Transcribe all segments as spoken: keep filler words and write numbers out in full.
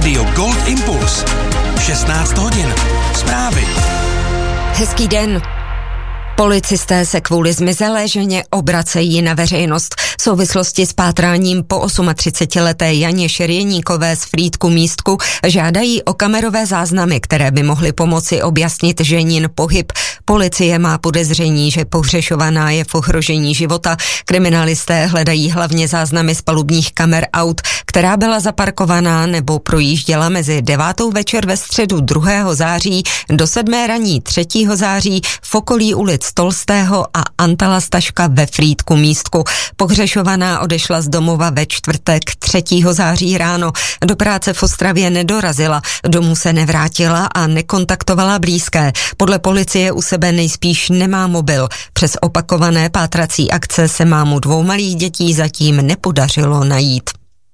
Rádio Gold Impuls. šestnáct hodin. Zprávy. Hezký den. Policisté se kvůli zmizelé ženě obracejí na veřejnost. V souvislosti s pátráním po třicetiosmileté Janě Šerjeníkové z Frýdku Místku žádají o kamerové záznamy, které by mohly pomoci objasnit ženin pohyb. Policie má podezření, že pohřešovaná je v ohrožení života. Kriminalisté hledají hlavně záznamy z palubních kamer aut, která byla zaparkovaná nebo projížděla mezi devátou večer ve středu druhého září do sedmé raní třetího září v okolí ulic Tolstého a Antala Staška ve Frýdku Místku. Pohřešovaná odešla z domova ve čtvrtek třetího září ráno. Do práce v Ostravě nedorazila, domů se nevrátila a nekontaktovala blízké. Podle policie u sebe nejspíš nemá mobil. Přes opakované pátrací akce se mámu dvou malých dětí zatím nepodařilo najít.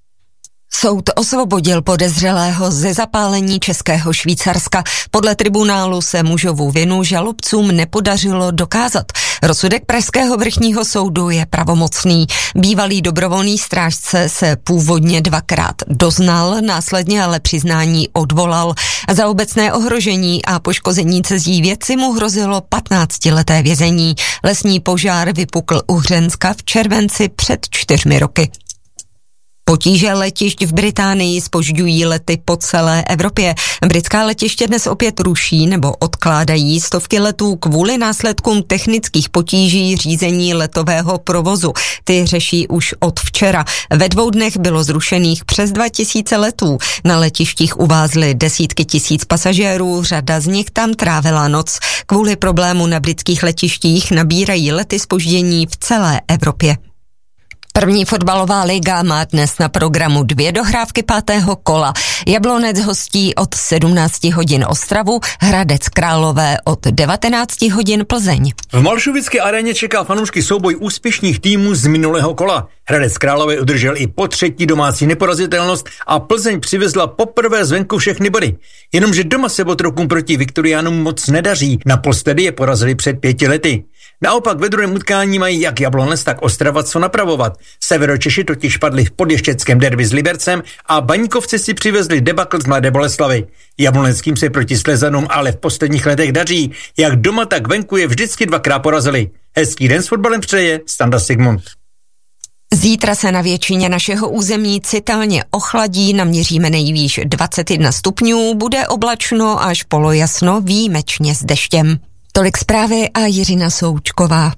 Soud osvobodil podezřelého ze zapálení Českého Švýcarska. Podle tribunálu se mužovu vinu žalobcům nepodařilo dokázat. Rozsudek Pražského vrchního soudu je pravomocný. Bývalý dobrovolný strážce se původně dvakrát doznal, následně ale přiznání odvolal. Za obecné ohrožení a poškození cizí věci mu hrozilo patnáctileté vězení. Lesní požár vypukl u Hřenska v červenci před čtyřmi roky. Potíže letišť v Británii zpožďují lety po celé Evropě. Britská letiště dnes opět ruší nebo odkládají stovky letů kvůli následkům technických potíží řízení letového provozu. Ty řeší už od včera. Ve dvou dnech bylo zrušených přes dva tisíce letů. Na letištích uvázly desítky tisíc pasažérů, řada z nich tam trávila noc. Kvůli problému na britských letištích nabírají lety zpoždění v celé Evropě. První fotbalová liga má dnes na programu dvě dohrávky pátého kola. Jablonec hostí od sedmnáct hodin Ostravu, Hradec Králové od devatenáct hodin Plzeň. V Malšovické aréně čeká fanoušky souboj úspěšných týmů z minulého kola. Hradec Králové udržel i po třetí domácí neporazitelnost a Plzeň přivezla poprvé zvenku všechny body. Jenomže doma se Botrokům proti Viktoriánům moc nedaří, naposledy je porazili před pěti lety. Naopak ve druhém utkání mají jak Jablonec, tak Ostrava co napravovat. Severočeši totiž padli v podještěckém derby s Libercem a Baníkovci si přivezli debakl z Mladé Boleslavy. Jabloneckým se proti Slezanům ale v posledních letech daří. Jak doma, tak venku je vždycky dvakrát porazili. Hezký den s fotbalem přeje Standa Sigmund. Zítra se na většině našeho území citelně ochladí, naměříme nejvýš dvacet jedna stupňů, bude oblačno až polojasno, výjimečně s deštěm. Tolik zprávy a Jiřina Součková.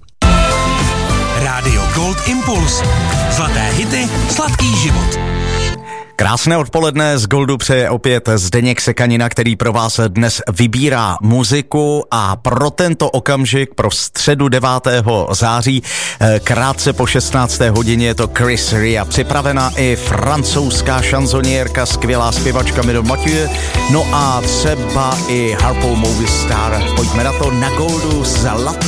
Rádio Gold Impuls. Zlaté hity, sladký život. Krásné odpoledne z Goldu přeje opět Zdeněk Sekanina, který pro vás dnes vybírá muziku a pro tento okamžik, pro středu devátého září, krátce po šestnácté hodině je to Chris Ria. Připravená i francouzská šanzoniérka, skvělá zpěvačka Mido Mathieu, no a třeba i harpou Movie Star. Pojďme na to na Goldu, zlaté